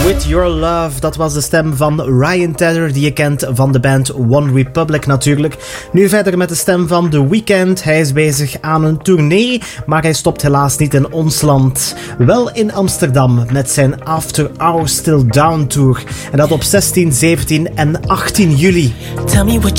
With Your Love, dat was de stem van Ryan Tedder, die je kent van de band One Republic natuurlijk. Nu verder met de stem van The Weeknd. Hij is bezig aan een tournee, maar hij stopt helaas niet in ons land. Wel in Amsterdam met zijn After Hours Still Down Tour. En dat op 16, 17 en 18 juli. Tell me what